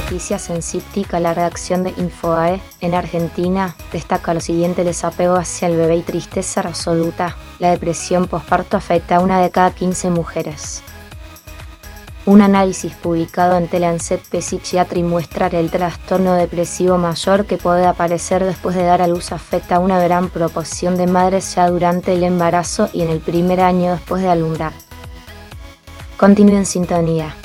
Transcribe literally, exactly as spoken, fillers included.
noticias en Cíptica, la redacción de Infobae en Argentina destaca lo siguiente: el desapego hacia el bebé y tristeza absoluta. La depresión posparto afecta a una de cada quince mujeres. Un análisis publicado en The Lancet Psychiatry muestra que el trastorno depresivo mayor que puede aparecer después de dar a luz afecta a una gran proporción de madres ya durante el embarazo y en el primer año después de alumbrar. Continúe en sintonía.